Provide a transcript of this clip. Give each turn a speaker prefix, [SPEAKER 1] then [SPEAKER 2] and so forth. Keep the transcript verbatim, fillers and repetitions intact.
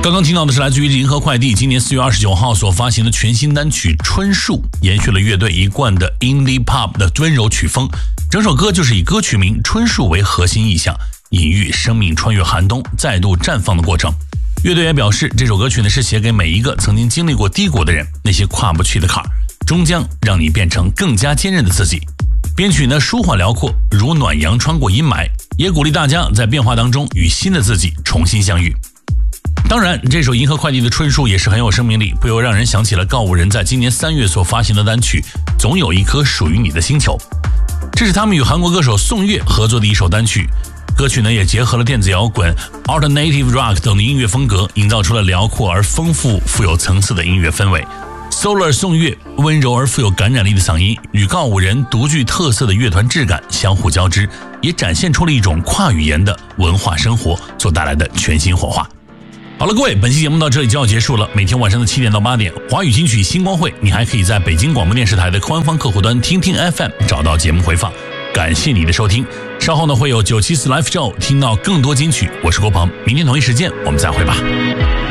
[SPEAKER 1] 刚刚听到的是来自于银河快递今年四月二十九号所发行的全新单曲《春树》，延续了乐队一贯的 indie pop 的温柔曲风。整首歌就是以歌曲名《春树》为核心意象，隐喻生命穿越寒冬再度绽放的过程。乐队也表示，这首歌曲呢是写给每一个曾经经历过低谷的人，那些跨不去的坎儿，终将让你变成更加坚韧的自己。编曲呢舒缓辽阔，如暖阳穿过阴霾，也鼓励大家在变化当中与新的自己重新相遇。当然，这首银河快递的春树也是很有生命力，不由让人想起了告五人在今年三月所发行的单曲《总有一颗属于你的星球》。这是他们与韩国歌手宋岳合作的一首单曲，歌曲呢也结合了电子摇滚、alternative rock 等的音乐风格，营造出了辽阔而丰富、富有层次的音乐氛围。Solar 宋岳温柔而富有感染力的嗓音与告五人独具特色的乐团质感相互交织，也展现出了一种跨语言的文化生活所带来的全新火花。好了，各位，本期节目到这里就要结束了。每天晚上的七点到八点，华语金曲星光会，你还可以在北京广播电视台的官方客户端听听 F M 找到节目回放。感谢你的收听，稍后呢会有九七四 Live Show 听到更多金曲。我是郭鹏，明天同一时间我们再会吧。